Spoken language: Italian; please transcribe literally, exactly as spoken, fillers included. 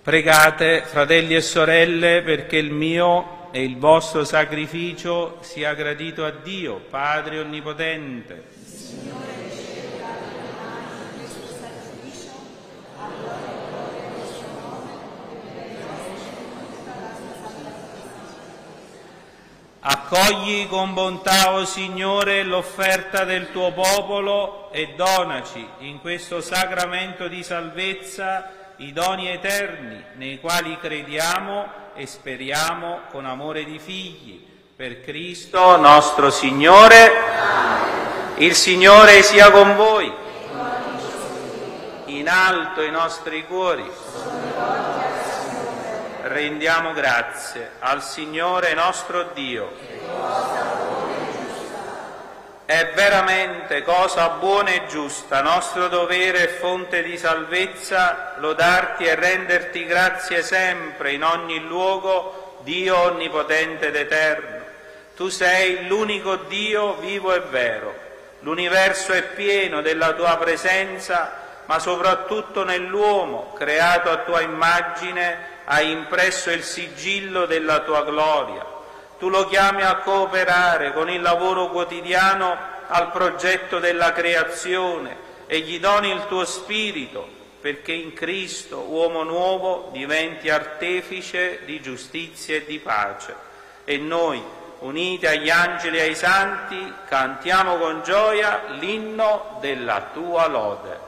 Pregate, fratelli e sorelle, perché il mio e il vostro sacrificio sia gradito a Dio, Padre Onnipotente. Signore, riceve dalle mie mani questo sacrificio, a gloria e gloria del suo nome, per il nostro e tutta la sua salvezza. Accogli con bontà, o Signore, l'offerta del tuo popolo e donaci in questo sacramento di salvezza i doni eterni nei quali crediamo e speriamo con amore di figli. Per Cristo nostro Signore. Amen. Il Signore sia con voi. In alto i nostri cuori. Rendiamo grazie al Signore nostro Dio. È veramente cosa buona e giusta, nostro dovere e fonte di salvezza, lodarti e renderti grazie sempre, in ogni luogo, Dio onnipotente ed eterno. Tu sei l'unico Dio vivo e vero. L'universo è pieno della tua presenza, ma soprattutto nell'uomo, creato a tua immagine, hai impresso il sigillo della tua gloria. Tu lo chiami a cooperare con il lavoro quotidiano al progetto della creazione e gli doni il tuo spirito, perché in Cristo, uomo nuovo, diventi artefice di giustizia e di pace. E noi, uniti agli angeli e ai santi, cantiamo con gioia l'inno della tua lode.